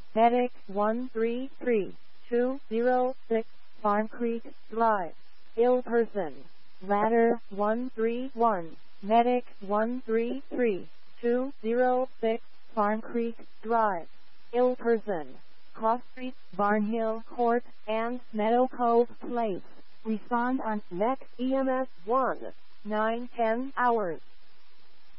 Medic 133206 Farm Creek Drive. Ill person. Ladder 131. Medic 133206 Farm Creek Drive. Ill person. Cross Street, Barnhill Court, and Meadow Cove Place. Respond on next EMS 1, 9-10 hours.